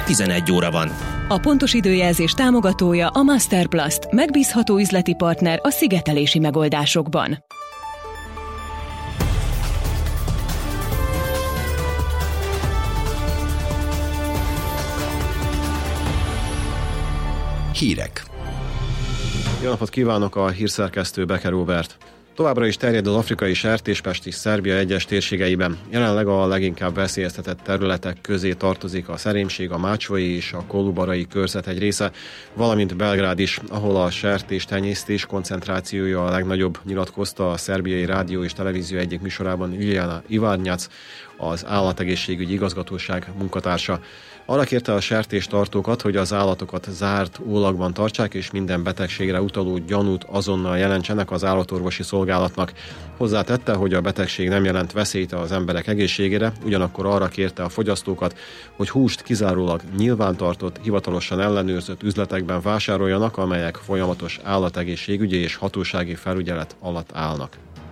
11 óra van. A pontos időjelzés támogatója a Masterplast, megbízható üzleti partner a szigetelési megoldásokban. Hírek. Jó napot kívánok, a hírszerkesztő Becker Róbert. Továbbra is terjed az afrikai sertéspest is Szerbia egyes térségeiben. Jelenleg a leginkább veszélyeztetett területek közé tartozik a Szerémség, a Mácsvai és a Kolubarai körzet egy része, valamint Belgrád is, ahol a sertéstenyésztés koncentrációja a legnagyobb, nyilatkozta a szerbiai rádió és televízió egyik műsorában Iljana Ivárnyac, az állategészségügyi igazgatóság munkatársa. Arra kérte a sertéstartókat, hogy az állatokat zárt ólagban tartsák, és minden betegségre utaló gyanút azonnal jelentsenek az állatorvosi szolgálatnak. Hozzátette, hogy a betegség nem jelent veszélyt az emberek egészségére, ugyanakkor arra kérte a fogyasztókat, hogy húst kizárólag nyilvántartott, hivatalosan ellenőrzött üzletekben vásároljanak, amelyek folyamatos állategészségügyi és hatósági felügyelet alatt állnak.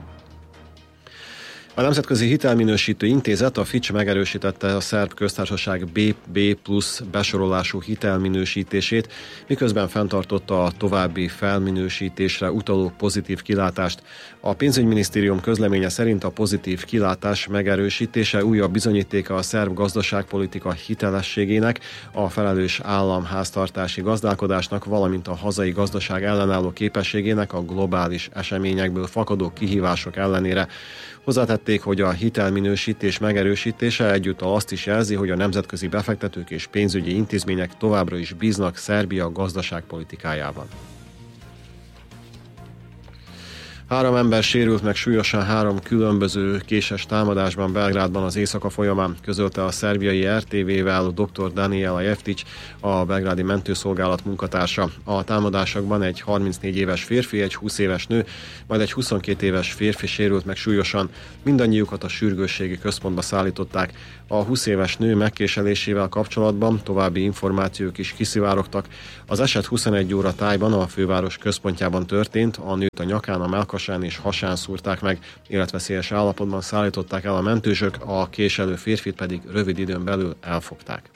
A Nemzetközi Hitelminősítő Intézet, a Fitch megerősítette a szerb köztársaság BB+ besorolású hitelminősítését, miközben fenntartotta a további felminősítésre utaló pozitív kilátást. A pénzügyminisztérium közleménye szerint a pozitív kilátás megerősítése újabb bizonyítéka a szerb gazdaságpolitika hitelességének, a felelős államháztartási gazdálkodásnak, valamint a hazai gazdaság ellenálló képességének a globális eseményekből fakadó kihívások ellenére. Hozzátették, hogy a hitelminősítés megerősítése egyúttal azt is jelzi, hogy a nemzetközi befektetők és pénzügyi intézmények továbbra is bíznak Szerbia gazdaságpolitikájában. 3 ember sérült meg súlyosan 3 különböző késes támadásban Belgrádban az éjszaka folyamán, közölte a szerbiai RTV-vel dr. Daniela Jeftić, a belgrádi mentőszolgálat munkatársa. A támadásokban egy 34 éves férfi, egy 20 éves nő, majd egy 22 éves férfi sérült meg súlyosan. Mindannyiukat a sürgősségi központba szállították. A 20 éves nő megkéselésével kapcsolatban további információk is kiszivárogtak. Az eset 21 óra tájban a főváros központjában történt, a nőt a nyakán, a mellkasán és hasán szúrták meg, életveszélyes állapotban szállították el a mentősök, a késelő férfit pedig rövid időn belül elfogták.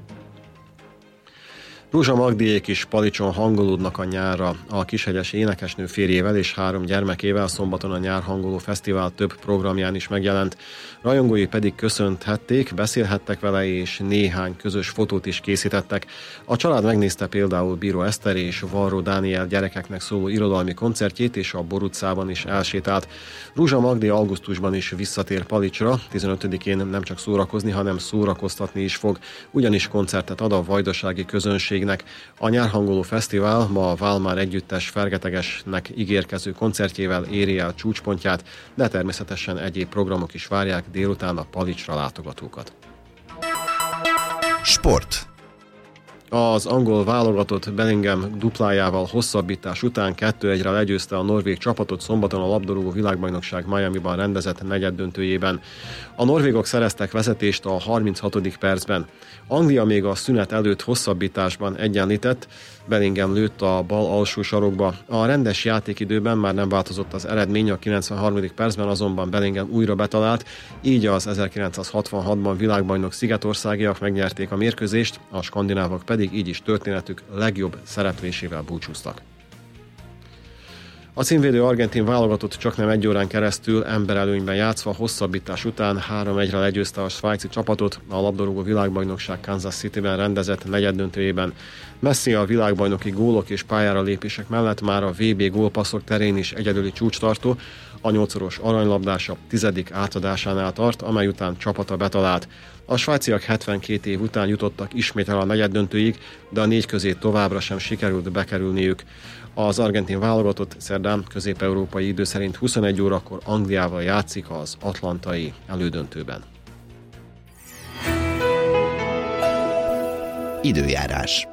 Ruzsa Magdiék is Palicson hangolódnak a nyárra. A kishegyes énekesnő férjével és 3 gyermekével szombaton a Nyárhangoló Fesztivál több programján is megjelent. Rajongói pedig köszönthették, beszélhettek vele és néhány közös fotót is készítettek. A család megnézte például Bíró Eszter és Varró Dániel gyerekeknek szóló irodalmi koncertjét, és a Bor utcában is elsétált. Ruzsa Magdi augusztusban is visszatér Palicsra, 15-én nem csak szórakozni, hanem szórakoztatni is fog, ugyanis koncertet ad a vajdasági közönség. A Nyárhangoló Fesztivál ma a Válmár együttes Fergetegesnek ígérkező koncertjével éri el csúcspontját, de természetesen egyéb programok is várják délután a Palicsra látogatókat. Sport. Az angol válogatott Bellingham duplájával hosszabbítás után 2-1-re legyőzte a norvég csapatot szombaton a labdarúgó világbajnokság Miamiban rendezett negyeddöntőjében. A norvégok szereztek vezetést a 36. percben. Anglia még a szünet előtt hosszabbításban egyenlített, Bellingham lőtt a bal alsó sarokba. A rendes játékidőben már nem változott az eredmény, a 93. percben azonban Bellingham újra betalált, így az 1966-ban világbajnok szigetországiak megnyerték a mérkőzést, a skandinávok pedig így is történetük legjobb szereplésével búcsúztak. A címvédő argentin válogatott csaknem 1 órán keresztül emberelőnyben játszva hosszabbítás után 3-1-re legyőzte a svájci csapatot a labdarúgó világbajnokság Kansas Cityben rendezett negyeddöntőjében. Messi a világbajnoki gólok és pályára lépések mellett már a VB gólpasszok terén is egyedüli csúcstartó, a 8-szoros aranylabdása 10. átadásánál tart, amely után csapata betalált. A svájciak 72 év után jutottak ismét el a negyeddöntőig, de a 4 közé továbbra sem sikerült bekerülniük. Az argentin válogatott szerdán közép-európai idő szerint 21 órakor Angliával játszik az atlantai elődöntőben. Időjárás.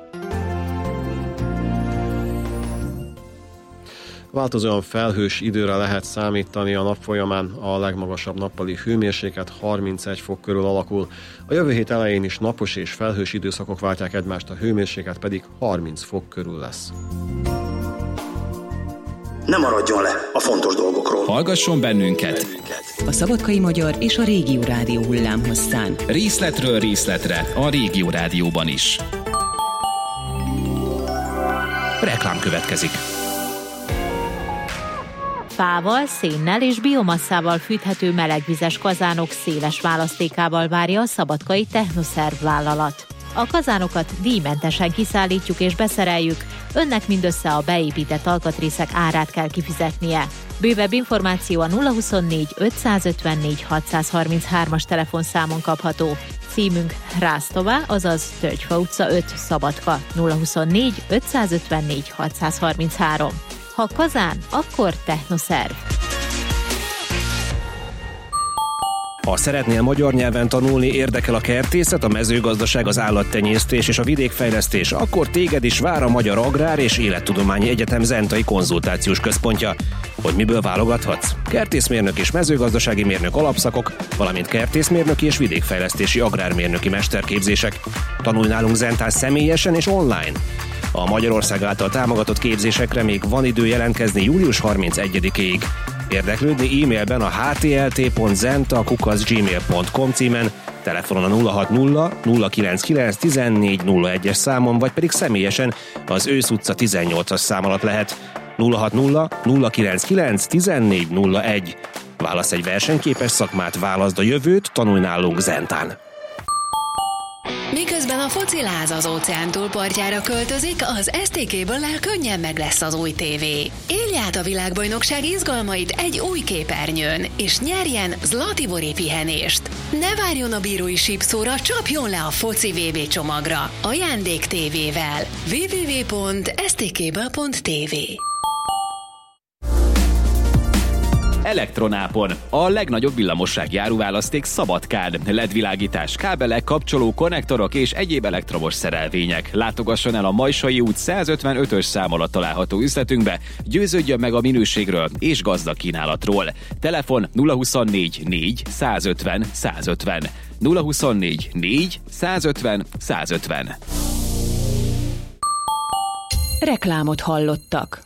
Változóan felhős időre lehet számítani a nap folyamán, a legmagasabb nappali hőmérséklet 31 fok körül alakul. A jövő hét elején is napos és felhős időszakok váltják egymást, a hőmérséklet pedig 30 fok körül lesz. ne maradjon le a fontos dolgokról. Hallgasson bennünket A Szabadkai Magyar és a Régió Rádió hullámhosszán. részletről részletre a Régió Rádióban is. Reklám következik. Fával, szénnel és biomasszával fűthető melegvizes kazánok széles választékával várja a szabadkai Technoszerv vállalat. A kazánokat díjmentesen kiszállítjuk és beszereljük, önnek mindössze a beépített alkatrészek árát kell kifizetnie. Bővebb információ a 024 554 633-as telefonszámon kapható. Címünk Rásztová, azaz Tölgyfa utca 5, Szabadka, 024 554 633. Ha kazán, akkor Technoszerv. Ha szeretnél magyar nyelven tanulni, érdekel a kertészet, a mezőgazdaság, az állattenyésztés és a vidékfejlesztés, akkor téged is vár a Magyar Agrár és Élettudományi Egyetem Zentai Konzultációs Központja. Hogy miből válogathatsz? Kertészmérnök és mezőgazdasági mérnök alapszakok, valamint kertészmérnöki és vidékfejlesztési agrármérnöki mesterképzések. Tanulj nálunk Zentán személyesen és online. A Magyarország által támogatott képzésekre még van idő jelentkezni július 31-ig. Érdeklődni e-mailben a htlt.zenta@gmail.com címen, telefonon a 060 099 1401-es számon, vagy pedig személyesen az Ősz utca 18-as szám alatt lehet. 060 099 1401. Válasz egy versenyképes szakmát, válaszd a jövőt, tanulj nálunk Zentán. Miközben a fociláz az óceán túlpartjára költözik, az STK-ből könnyen meg lesz az új tévé. Élj át a világbajnokság izgalmait egy új képernyőn, és nyerjen Zlatibori pihenést. Ne várjon a bírói sípszóra, csapjon le a foci VB csomagra. Ajándék tévével. www.stkből.tv. Elektronápon. A legnagyobb villamossági áruválaszték Szabadkán. LED-világítás, kábelek, kapcsoló, konnektorok és egyéb elektromos szerelvények. Látogasson el a Majsai út 155-ös szám alatt található üzletünkbe, győződjön meg a minőségről és gazdag kínálatról. Telefon 024 4 150 150. 024 4 150 150. Reklámot hallottak.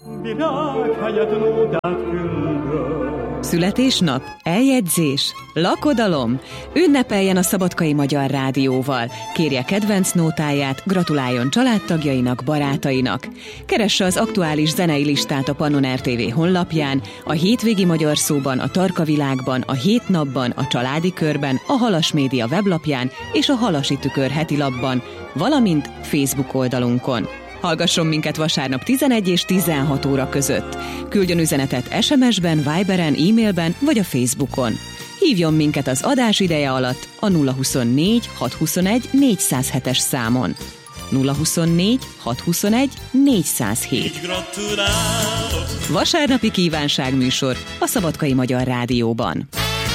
Születésnap, eljegyzés, lakodalom. Ünnepeljen a Szabadkai Magyar Rádióval. Kérje kedvenc nótáját, gratuláljon családtagjainak, barátainak. Keresse az aktuális zenei listát a Pannon RTV honlapján, a Hétvégi Magyar Szóban, a Tarka Világban, a Hét Napban, a Családi Körben, a Halas Média weblapján és a Halasi Tükör heti lapban, valamint Facebook oldalunkon. Hallgasson minket vasárnap 11 és 16 óra között. Küldjön üzenetet SMS-ben, Viberen, e-mailben vagy a Facebookon. Hívjon minket az adás ideje alatt a 024 621 407-es számon. 024 621 407. Vasárnapi kívánságműsor a Szabadkai Magyar Rádióban.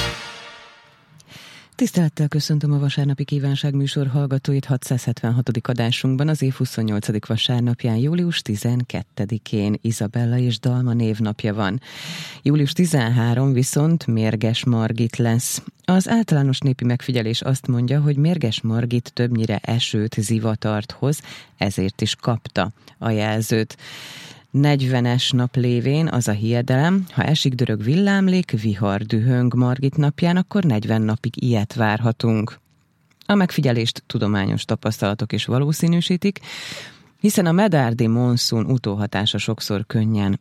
Tisztelettel köszöntöm a vasárnapi kívánságműsor hallgatóit 676. adásunkban, az év 28. vasárnapján, július 12-én Izabella és Dalma névnapja van. Július 13 viszont Mérges Margit lesz. Az általános népi megfigyelés azt mondja, hogy Mérges Margit többnyire esőt, zivatart hoz, ezért is kapta a jelzőt. 40-es nap lévén az a hiedelem, ha esik dörög villámlik, vihar dühöng Margit napján, akkor 40 napig ilyet várhatunk. A megfigyelést tudományos tapasztalatok is valószínűsítik, hiszen a medárdi monszun utóhatása sokszor könnyen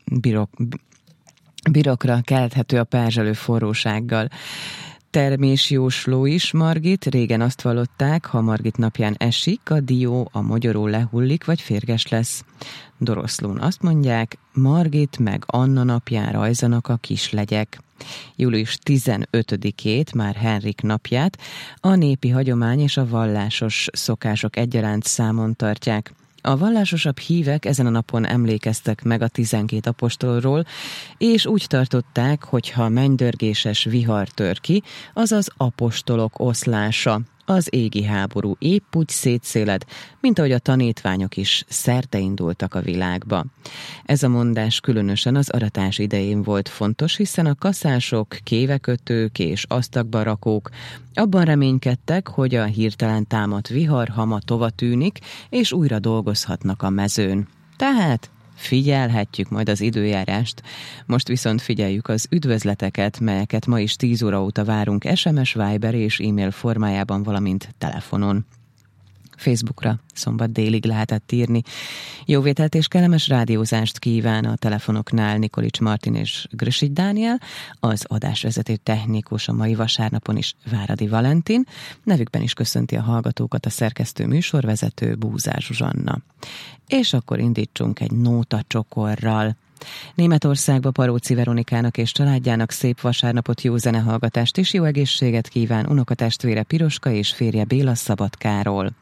birokra kelthető a perzselő forrósággal. Termésjósló is Margit, régen azt vallották, ha Margit napján esik, a dió, a mogyoró lehullik, vagy férges lesz. Doroszlón azt mondják, Margit meg Anna napján rajzanak a kislegyek. Július 15-ét, már Henrik napját, a népi hagyomány és a vallásos szokások egyaránt számon tartják. A vallásosabb hívek ezen a napon emlékeztek meg a 12 apostolról, és úgy tartották, hogy ha mennydörgéses vihar tör ki, azaz apostolok oszlása. Az égi háború épp úgy szétszéled, mint ahogy a tanítványok is szerte indultak a világba. Ez a mondás különösen az aratás idején volt fontos, hiszen a kaszások, kévekötők és asztakba rakók abban reménykedtek, hogy a hirtelen támadt vihar hama tova tűnik, és újra dolgozhatnak a mezőn. Tehát figyelhetjük majd az időjárást. Most viszont figyeljük az üdvözleteket, melyeket ma is 10 óra óta várunk SMS, Viber és e-mail formájában, valamint telefonon. Facebookra szombat délig lehetett írni. Jóvételt és kellemes rádiózást kíván a telefonoknál Nikolics Martin és Grösigy Dániel, az adásvezető technikus a mai vasárnapon is Váradi Valentin, nevükben is köszönti a hallgatókat a szerkesztő műsorvezető Búzár Zsuzsanna. És akkor indítsunk egy nótacsokorral. Németországba Paróci Veronikának és családjának szép vasárnapot, jó zenehallgatást és jó egészséget kíván unokatestvére Piroska és férje Béla Szabadkáról.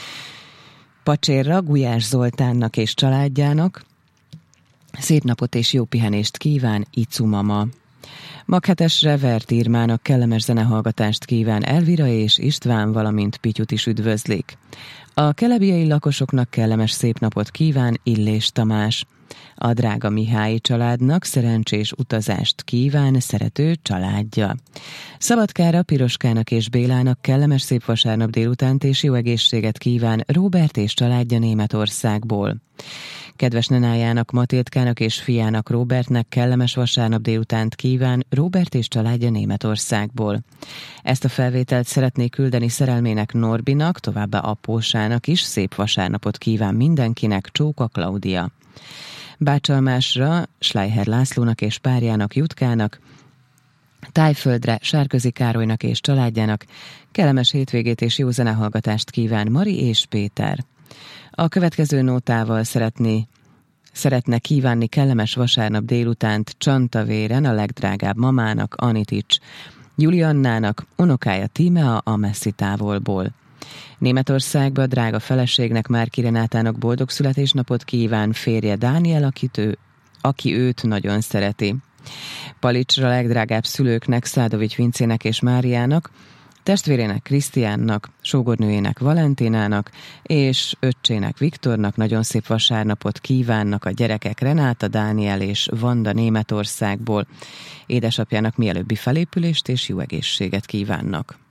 Pacsérra Gulyás Zoltánnak és családjának szép napot és jó pihenést kíván Icu mama. Maghetesre Vert Irmának kellemes zenehallgatást kíván Elvira és István, valamint Pityut is üdvözlik. A kelebiai lakosoknak kellemes szép napot kíván Illés Tamás. A Drága Mihályi családnak szerencsés utazást kíván szerető családja. Szabadkára Piroskának és Bélának kellemes szép vasárnap délutánt és jó egészséget kíván Róbert és családja Németországból. Kedves nenájának, Matildkának és fiának, Róbertnek kellemes vasárnap délutánt kíván Róbert és családja Németországból. Ezt a felvételt szeretnék küldeni szerelmének, Norbinak, továbbá apósának is szép vasárnapot kíván mindenkinek, Csóka Klaudia. Bácsalmásra Schleicher Lászlónak és párjának, Jutkának, Tájföldre Sárközi Károlynak és családjának kellemes hétvégét és jó zenehallgatást kíván Mari és Péter. A következő nótával szeretne kívánni kellemes vasárnap délutánt Csantavéren a legdrágább mamának, Anitics Juliannának, unokája Tímea a messzi távolból. Németországba drága feleségnek, Márki Renátának boldog születésnapot kíván férje Dániel, aki őt nagyon szereti. Palicsra legdrágább szülőknek, Szádovics Vincének és Máriának, testvérének Krisztiánnak, sógornőjének Valentinának és öccsének Viktornak nagyon szép vasárnapot kívánnak a gyerekek, Renáta, Dániel és Vanda Németországból. Édesapjának mielőbbi felépülést és jó egészséget kívánnak.